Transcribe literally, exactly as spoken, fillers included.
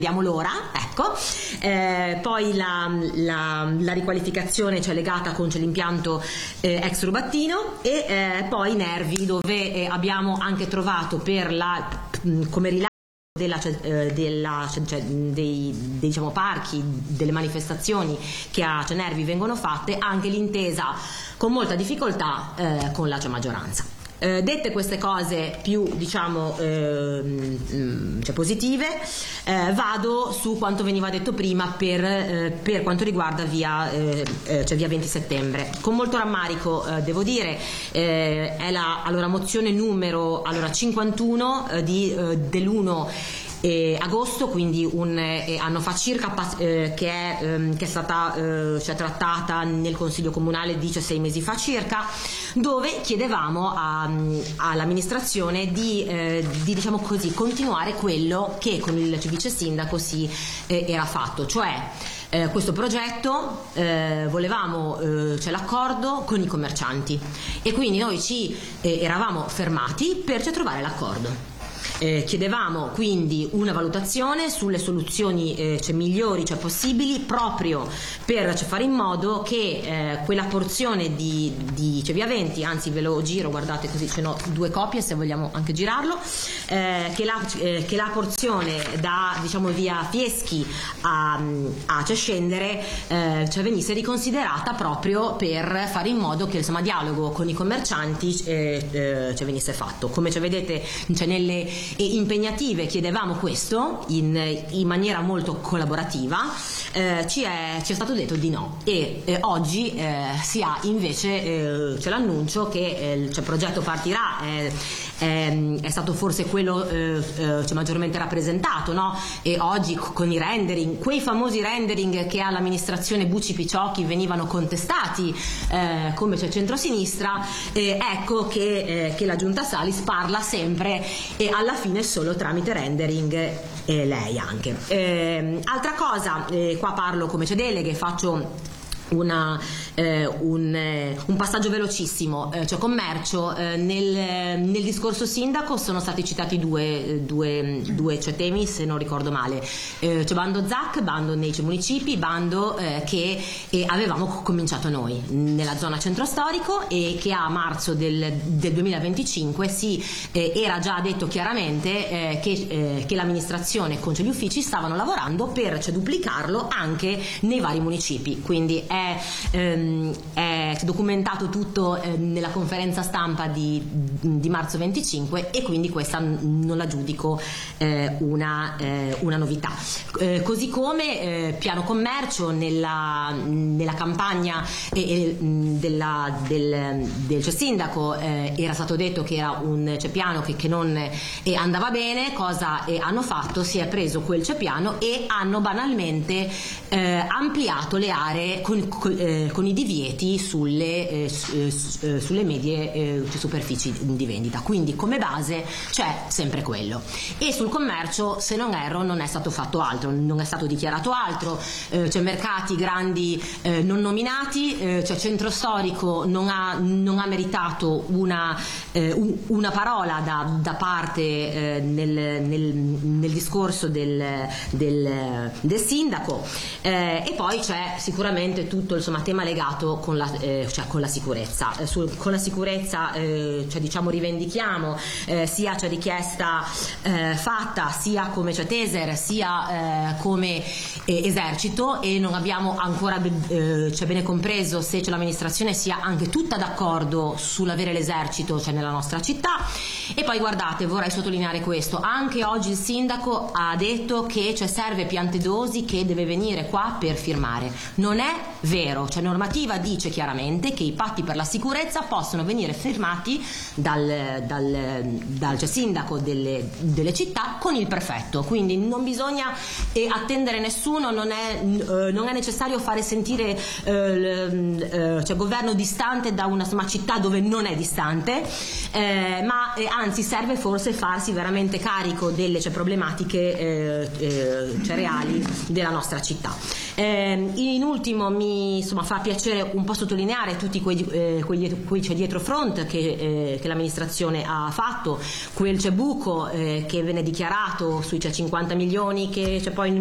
Vediamo l'ora, ecco. Eh, poi la, la, la riqualificazione, cioè legata con c'è l'impianto eh, ex Rubattino, e eh, poi Nervi, dove eh, abbiamo anche trovato per la come rilascio della, eh, della cioè, dei, dei diciamo parchi, delle manifestazioni che a cioè, Nervi vengono fatte, anche l'intesa con molta difficoltà eh, con la cioè, maggioranza. Eh, dette queste cose più diciamo eh, cioè positive, eh, vado su quanto veniva detto prima per, eh, per quanto riguarda via, eh, cioè via venti settembre. Con molto rammarico eh, devo dire, eh, è la allora, mozione numero allora, cinquantuno eh, di, eh, dell'primo Eh, agosto, quindi un eh, anno fa circa, eh, che, è, ehm, che è stata eh, cioè, trattata nel Consiglio Comunale diciassei mesi fa circa, dove chiedevamo a, all'amministrazione di, eh, di diciamo così, continuare quello che con il vice sindaco si eh, era fatto, cioè eh, questo progetto eh, volevamo eh, cioè, l'accordo con i commercianti, e quindi noi ci eh, eravamo fermati per cioè, trovare l'accordo. Eh, chiedevamo quindi una valutazione sulle soluzioni eh, cioè, migliori cioè, possibili, proprio per cioè, fare in modo che eh, quella porzione di, di cioè, via venti, anzi ve lo giro, guardate così ce n'ho due copie se vogliamo anche girarlo, eh, che, la, eh, che la porzione da diciamo via Fieschi a, a cioè, scendere eh, cioè, venisse riconsiderata proprio per fare in modo che insomma dialogo con i commercianti eh, eh, cioè, venisse fatto. Come cioè, vedete cioè, nelle e impegnative chiedevamo questo in, in maniera molto collaborativa, eh, ci, è, ci è stato detto di no, e eh, oggi eh, si ha invece eh, c'è l'annuncio che eh, il cioè, progetto partirà, eh, eh, è stato forse quello eh, eh, cioè, maggiormente rappresentato, no? E oggi con i rendering, quei famosi rendering che all'amministrazione Bucci Picciocchi venivano contestati eh, come c'è centrosinistra, eh, ecco che, eh, che la Giunta Salis parla sempre e alla fine solo tramite rendering eh, lei anche. Eh, altra cosa, eh, qua parlo come c'è deleghe, faccio Una, eh, un, eh, un passaggio velocissimo, eh, cioè commercio, eh, nel, nel discorso sindaco sono stati citati due, due, due cioè temi se non ricordo male, eh, cioè bando Z A C, bando nei cioè, municipi, bando eh, che eh, avevamo cominciato noi nella zona centro storico e che a marzo del, del duemilaventicinque si eh, era già detto chiaramente eh, che, eh, che l'amministrazione con cioè, gli uffici stavano lavorando per cioè, duplicarlo anche nei vari municipi, quindi è È, ehm, è documentato tutto eh, nella conferenza stampa di, di marzo venticinque, e quindi questa non la giudico eh, una, eh, una novità. Eh, così come eh, piano commercio nella, nella campagna eh, eh, della, del, del cioè, sindaco eh, era stato detto che era un cioè, piano che, che non eh, andava bene. Cosa eh, hanno fatto? Si è preso quel cioè, piano e hanno banalmente eh, ampliato le aree con Con, eh, con i divieti sulle, eh, su, eh, sulle medie eh, superfici di vendita, quindi come base c'è sempre quello. E sul commercio, se non erro, non è stato fatto altro, non è stato dichiarato altro, eh, c'è mercati grandi eh, non nominati, eh, cioè centro storico non ha, non ha meritato una, eh, un, una parola da, da parte eh, nel, nel, nel discorso del, del, del sindaco, eh, e poi c'è sicuramente tutto tutto insomma tema legato con la, eh, cioè, con la sicurezza. Eh, su, con la sicurezza eh, cioè, diciamo rivendichiamo eh, sia cioè, richiesta eh, fatta sia come cioè, Taser sia eh, come eh, esercito, e non abbiamo ancora eh, cioè, bene compreso se cioè, l'amministrazione sia anche tutta d'accordo sull'avere l'esercito cioè, nella nostra città. E poi guardate, vorrei sottolineare questo, anche oggi il sindaco ha detto che cioè, serve Piantedosi che deve venire qua per firmare. Non è vero, cioè normativa dice chiaramente che i patti per la sicurezza possono venire firmati dal, dal, dal cioè, sindaco delle, delle città con il prefetto, quindi non bisogna eh, attendere nessuno, non è, eh, non è necessario fare sentire eh, l, eh, cioè, governo distante da una insomma, città dove non è distante, eh, ma eh, anzi serve forse farsi veramente carico delle cioè, problematiche eh, eh, cereali della nostra città. Eh, in ultimo mi insomma, fa piacere un po' sottolineare tutti quei, eh, quei, quei c'è dietro front che, eh, che l'amministrazione ha fatto, quel c'è buco eh, che venne dichiarato sui c'è cinquanta milioni che c'è poi